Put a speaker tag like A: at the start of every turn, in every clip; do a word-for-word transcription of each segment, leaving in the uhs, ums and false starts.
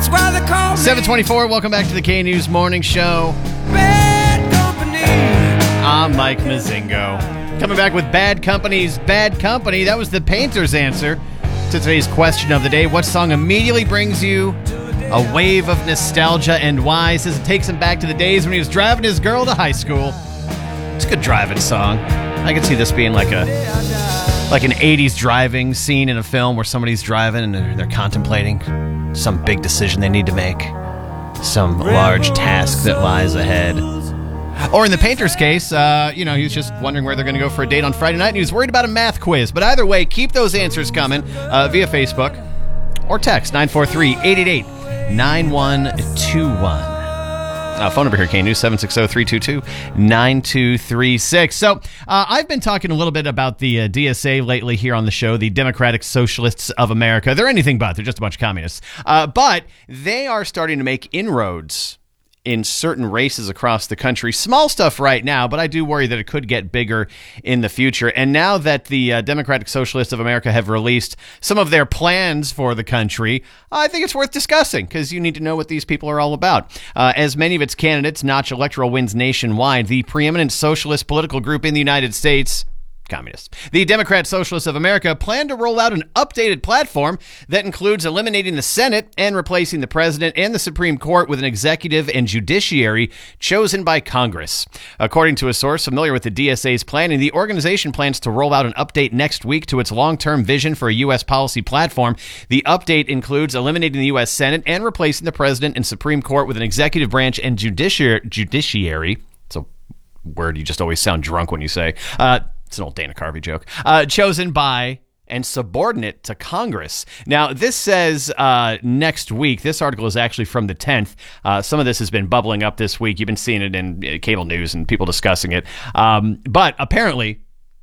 A: That's why they call me
B: seven twenty-four, welcome back to the K-News Morning Show.
A: Bad Company.
B: I'm Mike Mazingo. Coming back with Bad Company's Bad Company. That was the Painters' answer to today's question of the day. What song immediately brings you a wave of nostalgia and why? Says it takes him back to the days when he was driving his girl to high school. It's a good driving song. I could see this being like a like an eighties driving scene in a film where somebody's driving and they're, they're contemplating some big decision they need to make, some large task that lies ahead. Or in the Painter's case, uh, you know, he was just wondering where they're going to go for a date on Friday night, and he was worried about a math quiz. But either way, keep those answers coming uh, via Facebook or text nine four three, eight eight eight, nine one two one. Uh, phone number here, K-News, seven six zero, three two two, nine two three six. So uh, I've been talking a little bit about the uh, D S A lately here on the show, the Democratic Socialists of America. They're anything but. They're just a bunch of communists. Uh, but they are starting to make inroads in certain races across the country. Small stuff right now, but I do worry that it could get bigger in the future. And now that the uh, Democratic Socialists of America have released some of their plans for the country, I think it's worth discussing because you need to know what these people are all about. Uh, as many of its candidates notch electoral wins nationwide, the preeminent socialist political group in the United States, communists, the Democrat Socialists of America, plan to roll out an updated platform that includes eliminating the Senate and replacing the president and the Supreme Court with an executive and judiciary chosen by Congress. According to a source familiar with the D S A's planning, the organization plans to roll out an update next week to its long-term vision for a U S policy platform. The update includes eliminating the U S Senate and replacing the president and Supreme Court with an executive branch and judici- judiciary. It's a word you just always sound drunk when you say. Uh, It's an old Dana Carvey joke. Uh, chosen by and subordinate to Congress. Now, this says uh, next week. This article is actually from the tenth. Uh, some of this has been bubbling up this week. You've been seeing it in uh, cable news and people discussing it. Um, but apparently,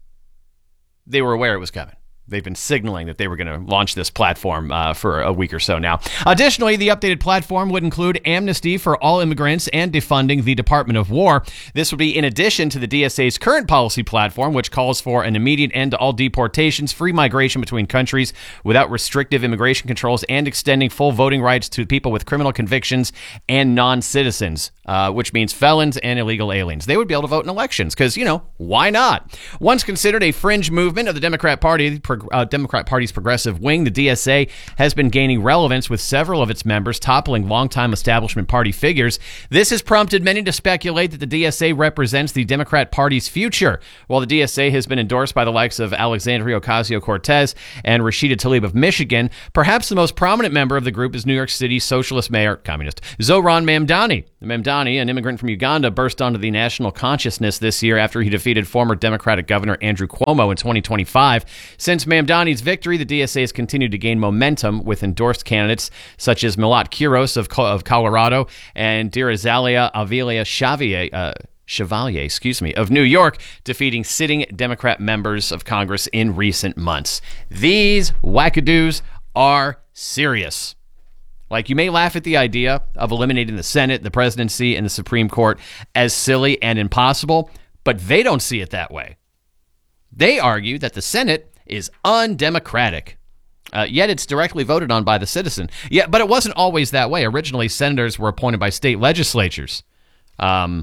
B: they were aware it was coming. They've been signaling that they were going to launch this platform uh, for a week or so now. Additionally, the updated platform would include amnesty for all immigrants and defunding the Department of War. This would be in addition to the D S A's current policy platform, which calls for an immediate end to all deportations, free migration between countries without restrictive immigration controls, and extending full voting rights to people with criminal convictions and non-citizens, uh, which means felons and illegal aliens. They would be able to vote in elections because, you know, why not? Once considered a fringe movement of the Democrat Party, Uh, Democrat Party's progressive wing, the D S A has been gaining relevance with several of its members toppling longtime establishment party figures. This has prompted many to speculate that the D S A represents the Democrat Party's future. While the D S A has been endorsed by the likes of Alexandria Ocasio-Cortez and Rashida Tlaib of Michigan, perhaps the most prominent member of the group is New York City socialist mayor, communist, Zohran Mamdani. Mamdani, an immigrant from Uganda, burst onto the national consciousness this year after he defeated former Democratic Governor Andrew Cuomo in twenty twenty-five. Since Mamdani's victory, the D S A has continued to gain momentum with endorsed candidates such as Milat Quiros of, of Colorado and Dirazalia Avila Xavier, uh, Chevalier, excuse me, of New York, defeating sitting Democrat members of Congress in recent months. These wackadoos are serious. Like, you may laugh at the idea of eliminating the Senate, the presidency, and the Supreme Court as silly and impossible, but they don't see it that way. They argue that the Senate is undemocratic. Uh, yet it's directly voted on by the citizen. Yeah, but it wasn't always that way. Originally, senators were appointed by state legislatures. Um,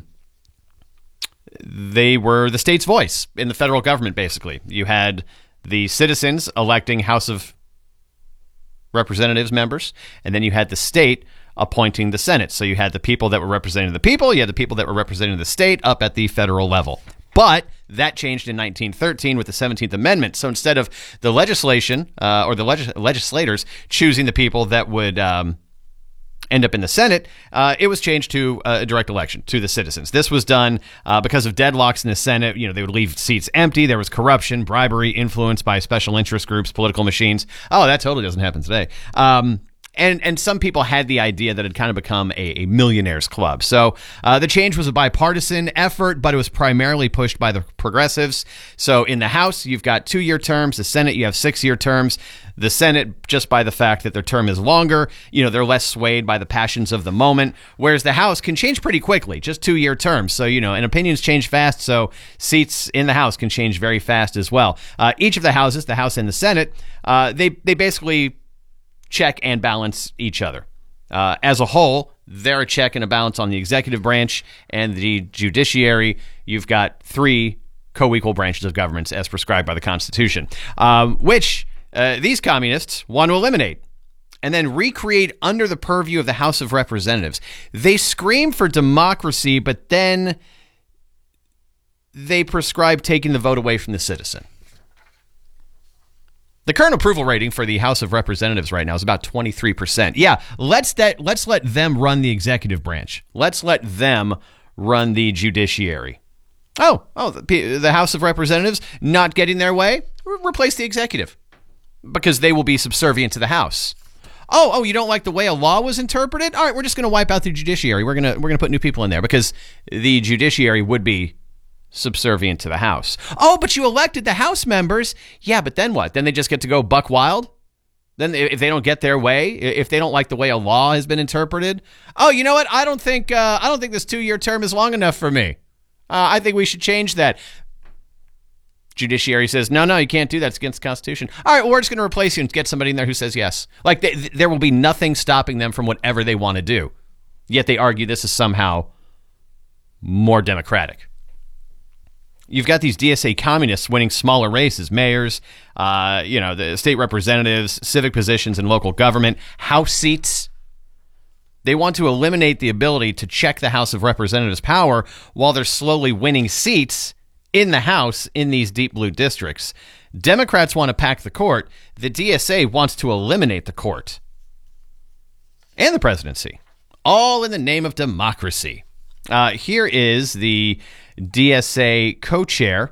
B: they were the state's voice in the federal government, basically. You had the citizens electing House of Representatives members, and then you had the state appointing the Senate. So you had the people that were representing the people, you had the people that were representing the state up at the federal level. But that changed in nineteen thirteen with the seventeenth Amendment. So instead of the legislation uh, or the legis- legislators choosing the people that would um, end up in the Senate, uh, it was changed to a direct election to the citizens. This was done uh, because of deadlocks in the Senate. You know, they would leave seats empty. There was corruption, bribery, influence by special interest groups, political machines. Oh, that totally doesn't happen today. Um, And and some people had the idea that it had kind of become a, a millionaires club. So uh, the change was a bipartisan effort, but it was primarily pushed by the progressives. So in the House, you've got two-year terms. The Senate, you have six-year terms. The Senate, just by the fact that their term is longer, you know, they're less swayed by the passions of the moment, whereas the House can change pretty quickly, just two-year terms. So, you know, and opinions change fast, so seats in the House can change very fast as well. Uh, each of the houses, the House and the Senate, uh, they they basically check and balance each other. Uh, as a whole, they're a check and a balance on the executive branch and the judiciary. You've got three co-equal branches of governments as prescribed by the Constitution, um, which uh, these communists want to eliminate and then recreate under the purview of the House of Representatives. They scream for democracy, but then they prescribe taking the vote away from the citizen. The current approval rating for the House of Representatives right now is about twenty-three percent. Yeah, let's that let's let them run the executive branch. Let's let them run the judiciary. Oh, oh, the, the House of Representatives not getting their way? Re- replace the executive because they will be subservient to the House. Oh, oh, you don't like the way a law was interpreted? All right, we're just going to wipe out the judiciary. We're going to we're going to put new people in there because the judiciary would be subservient to the House. Oh, but you elected the House members. Yeah, but then what? Then they just get to go buck wild? Then if they don't get their way, if they don't like the way a law has been interpreted, oh, you know what? I don't think uh, I don't think this two-year term is long enough for me. Uh, I think we should change that. Judiciary says, no, no, you can't do that. It's against the Constitution. All right, well, we're just going to replace you and get somebody in there who says yes. Like, they, there will be nothing stopping them from whatever they want to do. Yet they argue this is somehow more democratic. You've got these D S A communists winning smaller races, mayors, uh, you know, the state representatives, civic positions in local government, House seats. They want to eliminate the ability to check the House of Representatives' power while they're slowly winning seats in the House in these deep blue districts. Democrats want to pack the court. The D S A wants to eliminate the court and the presidency, all in the name of democracy. Uh, here is the D S A co-chair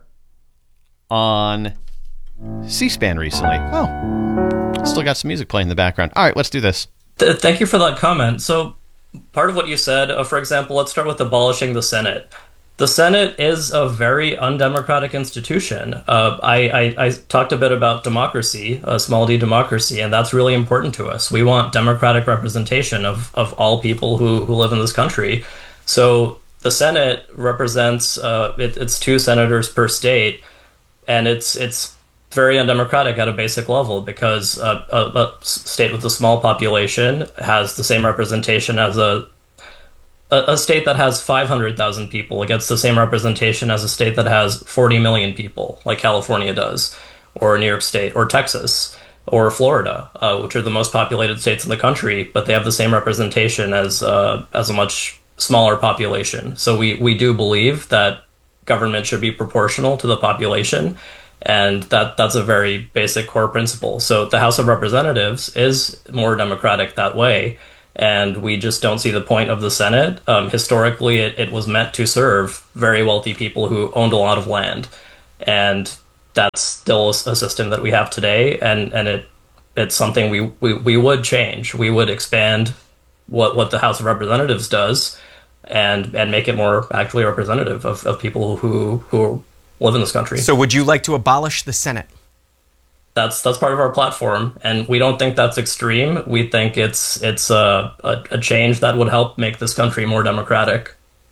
B: on C-SPAN recently. Oh, still got some music playing in the background. All right, let's do this.
C: Th- thank you for that comment. So part of what you said, uh, for example, let's start with abolishing the Senate. The Senate is a very undemocratic institution. Uh, I, I, I talked a bit about democracy, a small d democracy, and that's really important to us. We want democratic representation of, of all people who, who live in this country. So the Senate represents uh, it, it's two senators per state, and it's it's very undemocratic at a basic level because uh, a, a state with a small population has the same representation as a a, a state that has five hundred thousand people. It gets the same representation as a state that has forty million people, like California does, or New York State, or Texas, or Florida, uh, which are the most populated states in the country, but they have the same representation as uh, as a much smaller population. So we, we do believe that government should be proportional to the population, and that that's a very basic core principle. So the House of Representatives is more democratic that way, and we just don't see the point of the Senate. Um, historically, it, it was meant to serve very wealthy people who owned a lot of land, and that's still a, a system that we have today, and, and it it's something we, we, we would change. We would expand what, what the House of Representatives does and and make it more actually representative of, of people who who live in this country.
D: So would you like to abolish the Senate?
C: That's that's part of our platform, and we don't think that's extreme. We think it's it's a, a, a change that would help make this country more democratic.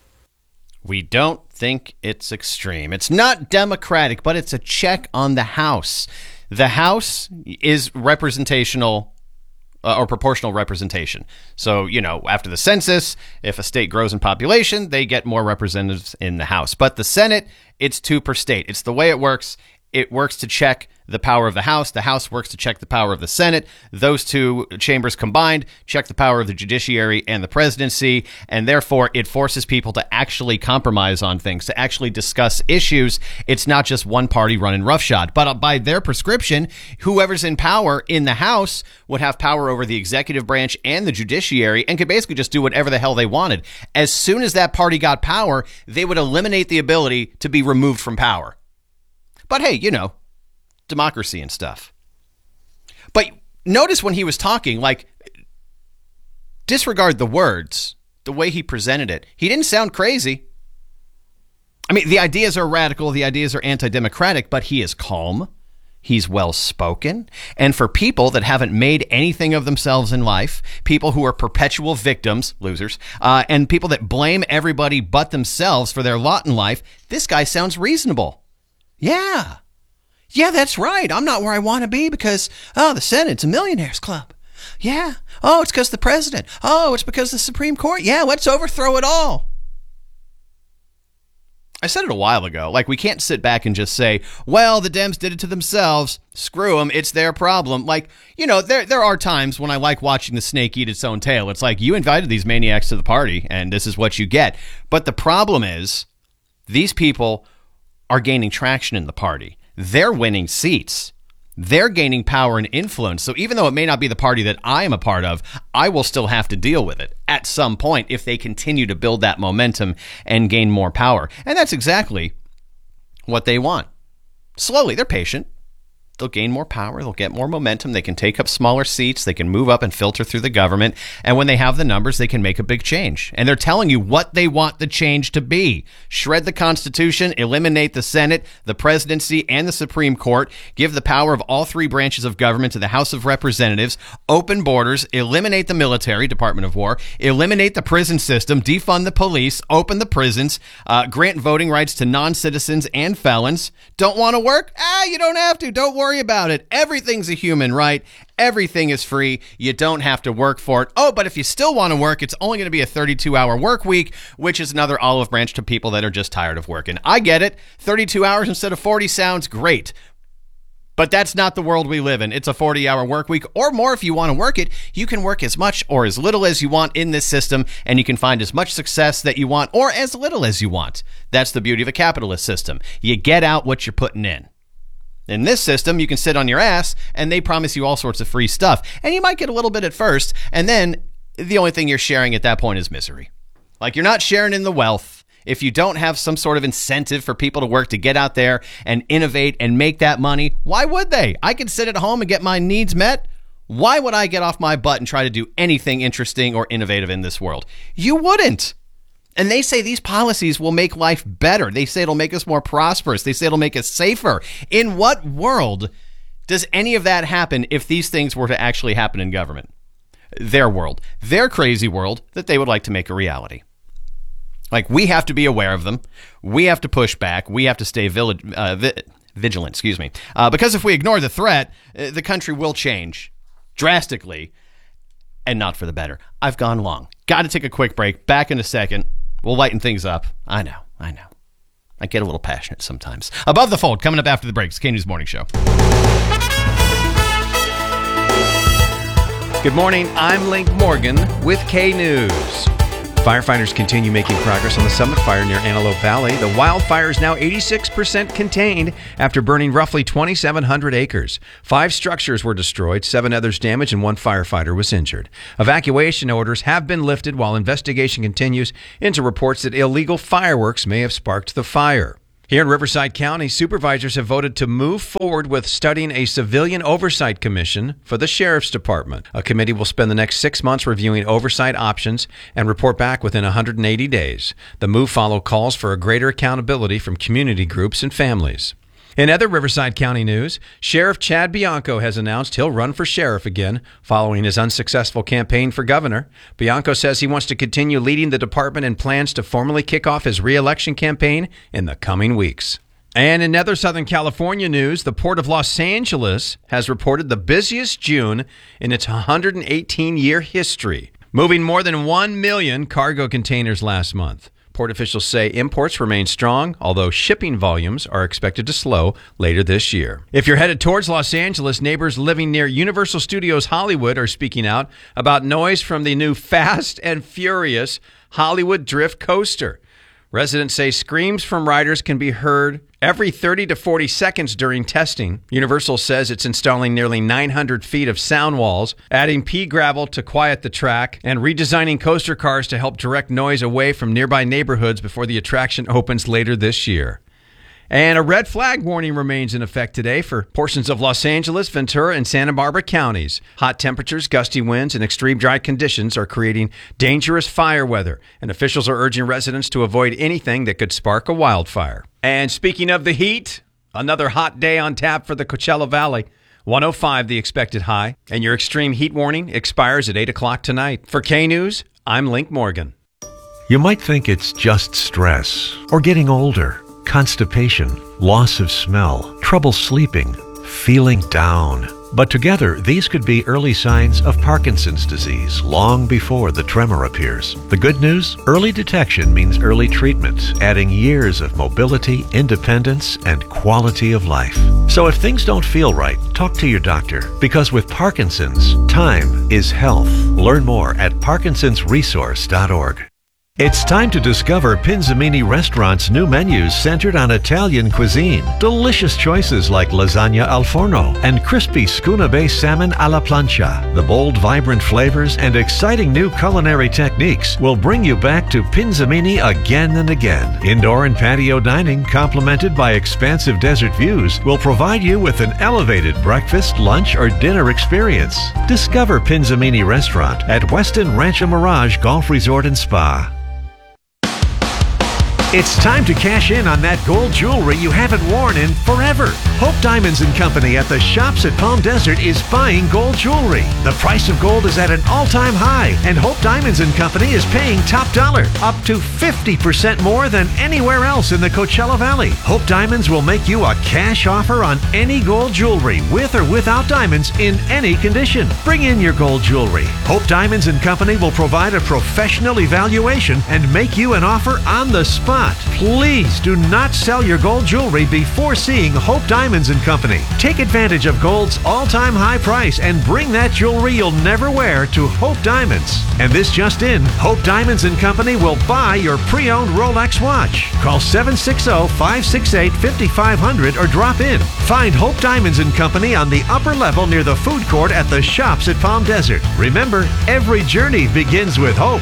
B: We don't think it's extreme. It's not democratic, but it's a check on the House. The House is representational uh, or proportional representation. So, you know, after the census, if a state grows in population, they get more representatives in the House. But the Senate, it's two per state. It's the way it works. It works to check the power of the House. The House works to check the power of the Senate. Those two chambers combined check the power of the judiciary and the presidency, and therefore it forces people to actually compromise on things, to actually discuss issues. It's not just one party running roughshod. But by their prescription, whoever's in power in the House would have power over the executive branch and the judiciary and could basically just do whatever the hell they wanted. As soon as that party got power, they would eliminate the ability to be removed from power. But hey, you know, democracy and stuff. But notice when he was talking, like, disregard the words, the way he presented it. He didn't sound crazy. I mean, the ideas are radical, the ideas are anti-democratic, but he is calm. He's well-spoken. And for people that haven't made anything of themselves in life, people who are perpetual victims, losers, uh, and people that blame everybody but themselves for their lot in life, this guy sounds reasonable. Yeah. Yeah, that's right. I'm not where I want to be because, oh, the Senate's a millionaires club. Yeah. Oh, it's because the president. Oh, it's because the Supreme Court. Yeah, let's overthrow it all. I said it a while ago. Like, we can't sit back and just say, well, the Dems did it to themselves. Screw them. It's their problem. Like, you know, there there are times when I like watching the snake eat its own tail. It's like, you invited these maniacs to the party, and this is what you get. But the problem is, these people are gaining traction in the party. They're winning seats. They're gaining power and influence. So even though it may not be the party that I am a part of, I will still have to deal with it at some point if they continue to build that momentum and gain more power. And that's exactly what they want. Slowly, they're patient. They'll gain more power. They'll get more momentum. They can take up smaller seats. They can move up and filter through the government. And when they have the numbers, they can make a big change. And they're telling you what they want the change to be. Shred the Constitution, eliminate the Senate, the presidency, and the Supreme Court. Give the power of all three branches of government to the House of Representatives. Open borders. Eliminate the military, Department of War. Eliminate the prison system. Defund the police. Open the prisons. Uh, grant voting rights to non-citizens and felons. Don't want to work? Ah, you don't have to. Don't worry about it. Everything's a human right. Everything is free. You don't have to work for it. Oh, but if you still want to work, it's only going to be a thirty-two hour work week, which is another olive branch to people that are just tired of working. I get it. thirty-two hours instead of forty sounds great. But that's not the world we live in. It's a forty hour work week or more if you want to work it. You can work as much or as little as you want in this system, and you can find as much success that you want or as little as you want. That's the beauty of a capitalist system. You get out what you're putting in. In this system, you can sit on your ass, and they promise you all sorts of free stuff. And you might get a little bit at first, and then the only thing you're sharing at that point is misery. Like, you're not sharing in the wealth. If you don't have some sort of incentive for people to work to get out there and innovate and make that money, why would they? I can sit at home and get my needs met. Why would I get off my butt and try to do anything interesting or innovative in this world? You wouldn't. And they say these policies will make life better. They say it'll make us more prosperous. They say it'll make us safer. In what world does any of that happen if these things were to actually happen in government? Their world, their crazy world that they would like to make a reality. Like, we have to be aware of them. We have to push back. We have to stay vil- uh, vi- vigilant, excuse me. Uh, because if we ignore the threat, uh, the country will change drastically and not for the better. I've gone long. Got to take a quick break. Back in a second. We'll lighten things up. I know, I know. I get a little passionate sometimes. Above the Fold, coming up after the break. It's K News Morning Show.
E: Good morning. I'm Link Morgan with K News. Firefighters continue making progress on the Summit Fire near Antelope Valley. The wildfire is now eighty-six percent contained after burning roughly twenty-seven hundred acres. Five structures were destroyed, seven others damaged, and one firefighter was injured. Evacuation orders have been lifted while investigation continues into reports that illegal fireworks may have sparked the fire. Here in Riverside County, supervisors have voted to move forward with studying a civilian oversight commission for the sheriff's department. A committee will spend the next six months reviewing oversight options and report back within one hundred eighty days. The move follows calls for a greater accountability from community groups and families. In other Riverside County news, Sheriff Chad Bianco has announced he'll run for sheriff again following his unsuccessful campaign for governor. Bianco says he wants to continue leading the department and plans to formally kick off his re-election campaign in the coming weeks. And in other Southern California news, the Port of Los Angeles has reported the busiest June in its one hundred eighteen year history, moving more than one million cargo containers last month. Port officials say imports remain strong, although shipping volumes are expected to slow later this year. If you're headed towards Los Angeles, neighbors living near Universal Studios Hollywood are speaking out about noise from the new Fast and Furious Hollywood Drift Coaster. Residents say screams from riders can be heard every thirty to forty seconds during testing. Universal says it's installing nearly nine hundred feet of sound walls, adding pea gravel to quiet the track, and redesigning coaster cars to help direct noise away from nearby neighborhoods before the attraction opens later this year. And a red flag warning remains in effect today for portions of Los Angeles, Ventura, and Santa Barbara counties. Hot temperatures, gusty winds, and extreme dry conditions are creating dangerous fire weather, and officials are urging residents to avoid anything that could spark a wildfire. And speaking of the heat, another hot day on tap for the Coachella Valley. one oh five the expected high, and your extreme heat warning expires at eight o'clock tonight. For K News, I'm Link Morgan.
F: You might think it's just stress or getting older. Constipation, loss of smell, trouble sleeping, feeling down. But together, these could be early signs of Parkinson's disease long before the tremor appears. The good news? Early detection means early treatment, adding years of mobility, independence, and quality of life. So if things don't feel right, talk to your doctor, because with Parkinson's, time is health. Learn more at parkinsons resource dot org. It's time to discover Pinzamini Restaurant's new menus centered on Italian cuisine. Delicious choices like lasagna al forno and crispy Scuna-based salmon alla plancha. The bold, vibrant flavors and exciting new culinary techniques will bring you back to Pinzamini again and again. Indoor and patio dining, complemented by expansive desert views, will provide you with an elevated breakfast, lunch, or dinner experience. Discover Pinzamini Restaurant at Westin Rancho Mirage Golf Resort and Spa. It's time to cash in on that gold jewelry you haven't worn in forever. Hope Diamonds and Company at the Shops at Palm Desert is buying gold jewelry. The price of gold is at an all-time high, and Hope Diamonds and Company is paying top dollar, up to fifty percent more than anywhere else in the Coachella Valley. Hope Diamonds will make you a cash offer on any gold jewelry, with or without diamonds, in any condition. Bring in your gold jewelry. Hope Diamonds and Company will provide a professional evaluation and make you an offer on the spot. Please do not sell your gold jewelry before seeing Hope Diamonds and Company. Take advantage of gold's all-time high price and bring that jewelry you'll never wear to Hope Diamonds. And this just in, Hope Diamonds and Company will buy your pre-owned Rolex watch. Call seven six zero, five six eight, five five zero zero or drop in. Find Hope Diamonds and Company on the upper level near the food court at the Shops at Palm Desert. Remember, every journey begins with hope.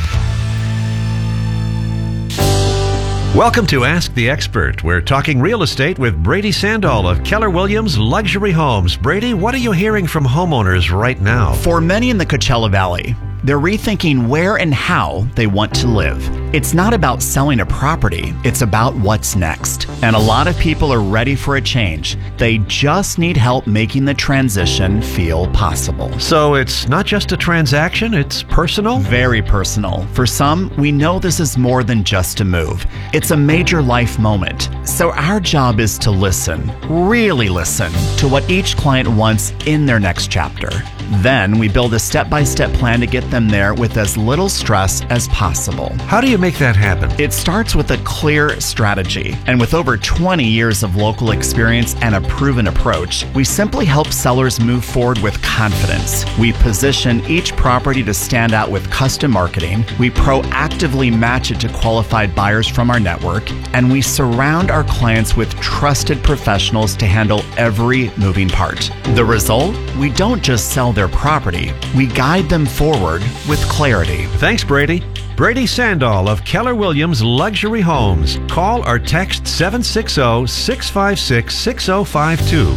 F: Welcome to Ask the Expert. We're talking real estate with Brady Sandall of Keller Williams Luxury Homes. Brady, what are you hearing from homeowners right now?
G: For many in the Coachella Valley, they're rethinking where and how they want to live. It's not about selling a property, it's about what's next. And a lot of people are ready for a change. They just need help making the transition feel possible.
F: So it's not just a transaction, it's personal?
G: Very personal. For some, we know this is more than just a move. It's a major life moment. So our job is to listen, really listen, to what each client wants in their next chapter. Then we build a step-by-step plan to get them there with as little stress as possible.
F: How do you make that happen?
G: It starts with a clear strategy. And with over twenty years of local experience and a proven approach, we simply help sellers move forward with confidence. We position each property to stand out with custom marketing. We proactively match it to qualified buyers from our network. And we surround our clients with trusted professionals to handle every moving part. The result? We don't just sell their property. We guide them forward with clarity.
F: Thanks, Brady. Brady Sandall of Keller Williams Luxury Homes. Call or text seven six zero, six five six, six zero five two.